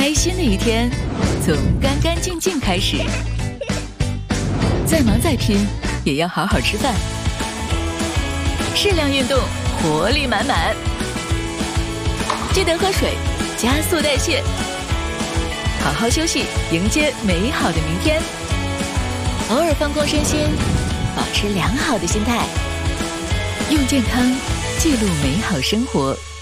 开心的一天从干干净净开始。再忙再拼，也要好好吃饭。适量运动，活力满满。记得喝水，加速代谢。好好休息，迎接美好的明天。偶尔放空身心，保持良好的心态。用健康记录美好生活。